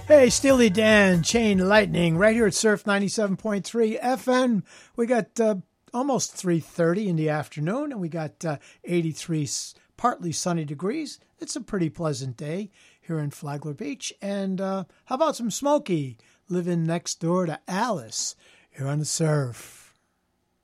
Hey, Steely Dan, Chain Lightning, right here at Surf 97.3 FM. We got almost 3:30 in the afternoon, and we got 83 partly sunny degrees. It's a pretty pleasant day here in Flagler Beach. And how about some Smokey living next door to Alice here on the Surf?